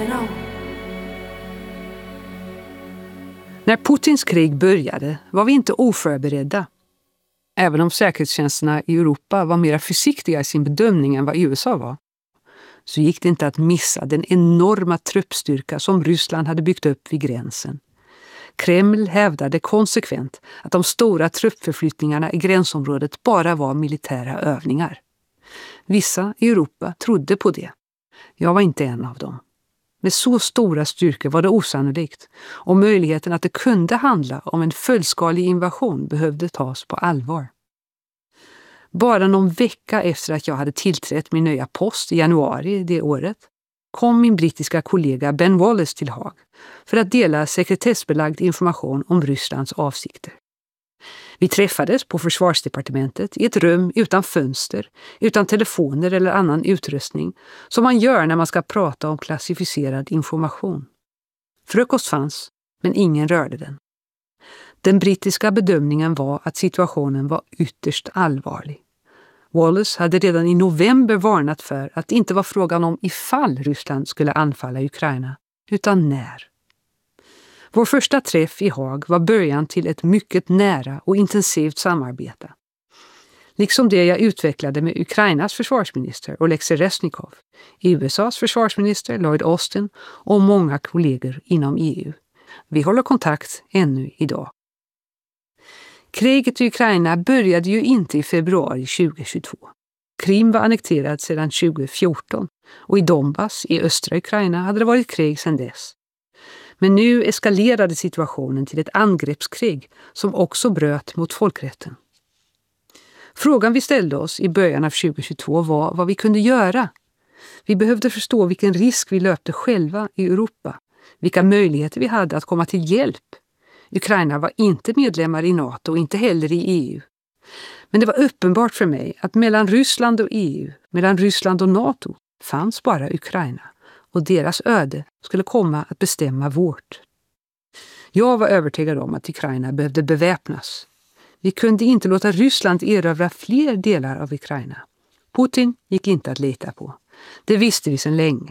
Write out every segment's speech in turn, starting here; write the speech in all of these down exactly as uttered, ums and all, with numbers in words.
När Putins krig började var vi inte oförberedda. Även om säkerhetstjänsterna i Europa var mer försiktiga i sin bedömning än vad U S A var, så gick det inte att missa den enorma truppstyrka som Ryssland hade byggt upp vid gränsen. Kreml hävdade konsekvent att de stora truppförflyttningarna i gränsområdet bara var militära övningar. Vissa i Europa trodde på det. Jag var inte en av dem. Med så stora styrkor var det osannolikt, och möjligheten att det kunde handla om en fullskalig invasion behövde tas på allvar. Bara någon vecka efter att jag hade tillträtt min nya post i januari det året kom min brittiska kollega Ben Wallace till Haag för att dela sekretessbelagd information om Rysslands avsikter. Vi träffades på försvarsdepartementet i ett rum utan fönster, utan telefoner eller annan utrustning, som man gör när man ska prata om klassificerad information. Frukost fanns, men ingen rörde den. Den brittiska bedömningen var att situationen var ytterst allvarlig. Wallace hade redan i november varnat för att det inte var frågan om ifall Ryssland skulle anfalla Ukraina, utan när. Vår första träff i Haag var början till ett mycket nära och intensivt samarbete. Liksom det jag utvecklade med Ukrainas försvarsminister Oleksiy Reznikov, U S A:s försvarsminister Lloyd Austin och många kollegor inom E U. Vi håller kontakt ännu idag. Kriget i Ukraina började ju inte i februari tjugohundratjugotvå. Krim var annekterad sedan tjugohundrafjorton och i Donbass i östra Ukraina hade det varit krig sedan dess. Men nu eskalerade situationen till ett angreppskrig som också bröt mot folkrätten. Frågan vi ställde oss i början av tjugohundratjugotvå var vad vi kunde göra. Vi behövde förstå vilken risk vi löpte själva i Europa, vilka möjligheter vi hade att komma till hjälp. Ukraina var inte medlemmar i NATO och inte heller i E U. Men det var uppenbart för mig att mellan Ryssland och E U, mellan Ryssland och NATO, fanns bara Ukraina. Och deras öde skulle komma att bestämma vårt. Jag var övertygad om att Ukraina behövde beväpnas. Vi kunde inte låta Ryssland erövra fler delar av Ukraina. Putin gick inte att lita på. Det visste vi sedan länge.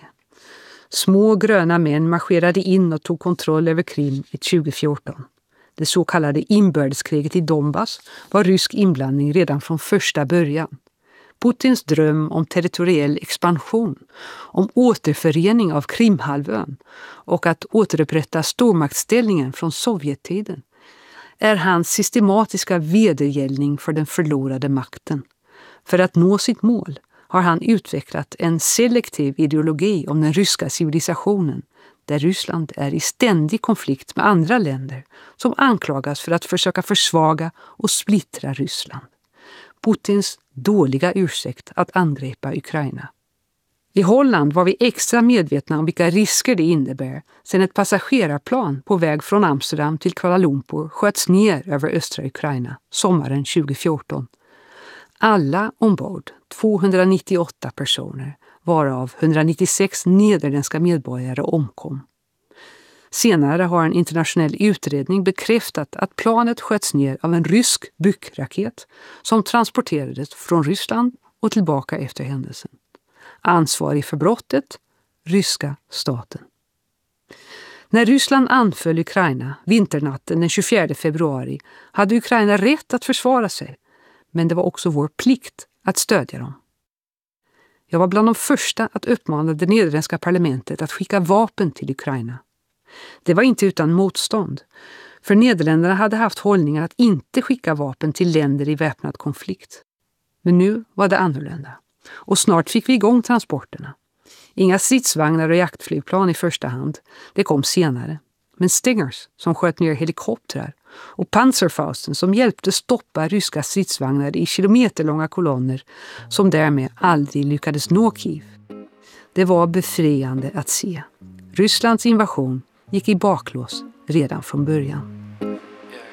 Små gröna män marscherade in och tog kontroll över Krim i tjugohundrafjorton. Det så kallade inbördeskriget i Donbass var rysk inblandning redan från första början. Putins dröm om territoriell expansion, om återförening av Krimhalvön och att återupprätta stormaktsställningen från Sovjettiden är hans systematiska vedergällning för den förlorade makten. För att nå sitt mål har han utvecklat en selektiv ideologi om den ryska civilisationen, där Ryssland är i ständig konflikt med andra länder som anklagas för att försöka försvaga och splittra Ryssland. Putins dåliga ursäkt att angripa Ukraina. I Holland var vi extra medvetna om vilka risker det innebär sedan ett passagerarplan på väg från Amsterdam till Kuala Lumpur sköts ner över östra Ukraina sommaren tjugohundrafjorton. Alla ombord, tvåhundranittioåtta personer, varav hundranittiosex nederländska medborgare omkom. Senare har en internationell utredning bekräftat att planet sköts ner av en rysk Buk-raket som transporterades från Ryssland och tillbaka efter händelsen. Ansvarig för brottet, ryska staten. När Ryssland anföll Ukraina vinternatten den tjugofjärde februari hade Ukraina rätt att försvara sig, men det var också vår plikt att stödja dem. Jag var bland de första att uppmana det nederländska parlamentet att skicka vapen till Ukraina. Det var inte utan motstånd, för Nederländerna hade haft hållningen att inte skicka vapen till länder i väpnad konflikt. Men nu var det annorlunda, och snart fick vi igång transporterna. Inga stridsvagnar och jaktflygplan i första hand, det kom senare. Men Stingers som sköt ner helikoptrar och Panzerfausten som hjälpte stoppa ryska stridsvagnar i kilometerlånga kolonner som därmed aldrig lyckades nå Kiev. Det var befriande att se. Rysslands invasion gick i baklås redan från början.